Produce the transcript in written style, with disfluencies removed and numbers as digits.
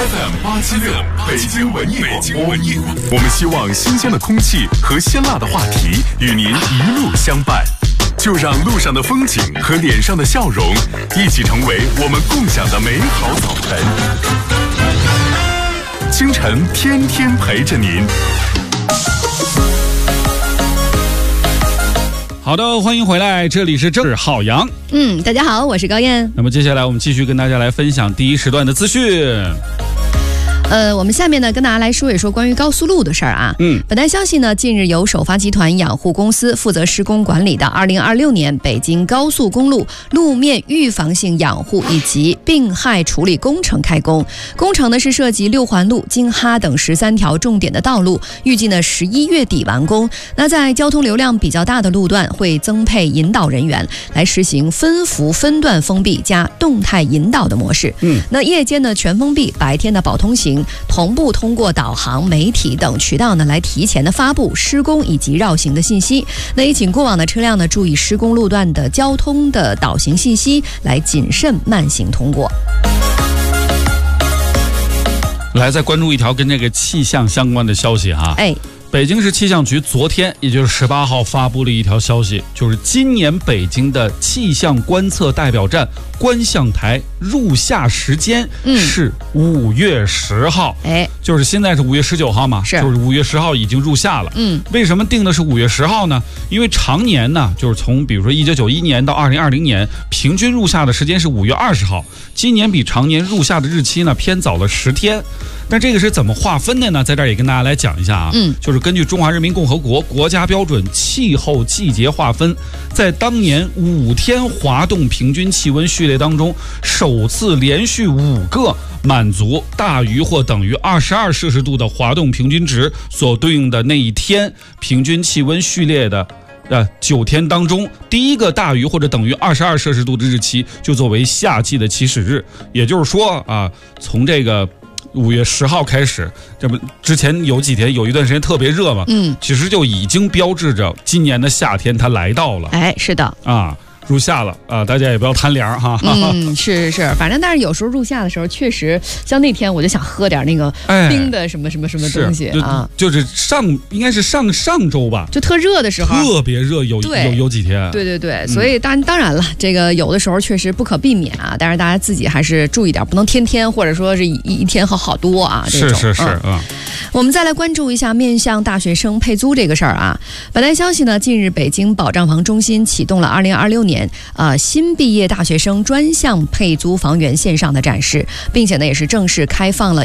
FM876北京文艺广播，我们希望新鲜的空气和鲜辣的话题与您一路相伴，就让路上的风景和脸上的笑容一起成为我们共享的美好早晨。清晨天天陪着您。 好的，欢迎回来，这里是正是浩洋。 大家好，我是高燕。 那么接下来我们继续跟大家来分享第一时段的资讯。 我们下面呢跟大家来说一说关于高速路的事儿啊。本台消息呢，近日由首发集团养护公司负责施工管理的2026年北京高速公路路面预防性养护以及病害处理工程开工。工程呢是涉及6环路、京哈等13条重点的道路，预计呢11月底完工。那在交通流量比较大的路段，会增配引导人员，来实行分幅分段封闭加动态引导的模式。那夜间呢全封闭，白天的保通行。同步通过导航、媒体等渠道呢，来提前的发布施工以及绕行的信息。那也请过往的车辆呢，注意施工路段的交通的导行信息，来谨慎慢行通过。 来，再关注一条跟这个气象相关的消息哈。北京市气象局昨天，也就是18号发布了一条消息，就是今年北京的气象观测代表站观象台入夏时间是5月10号。就是现在是5月19号嘛，就是5月10号已经入夏了。为什么定的是5月10号呢？因为常年呢，就是从比如说1991年到2020年，平均入夏的时间是5月20号，今年比常年入夏的日期呢偏早了10天。但这个是怎么划分的呢？在这儿也跟大家来讲一下啊。就是根据中华人民共和国国家标准气候季节划分，在当年5天滑动平均气温序列当中，首次连续5个满足大于或等于22摄氏度的滑动平均值所对应的那一天平均气温序列的9天当中，第一个大于或者等于22摄氏度的日期就作为夏季的起始日。也就是说啊，从这个5月10号开始，这不之前有几天有一段时间特别热嘛，其实就已经标志着今年的夏天它来到了。 是的啊。入夏了啊，大家也不要贪凉哈。 是，反正但是有时候入夏的时候，确实像那天我就想喝点那个冰的什么东西啊， 就是应该是上周吧， 就特热的时候， 特别热，有几天。 对，所以当然了，这个有的时候确实不可避免啊，但是大家自己还是注意点，不能天天或者说是一天喝好多啊。 是我们再来关注一下面向大学生配租这个事儿啊。本台消息呢，近日北京保障房中心启动了2026年新毕业大学生专项配租房源线上的展示，并且呢也是正式开放了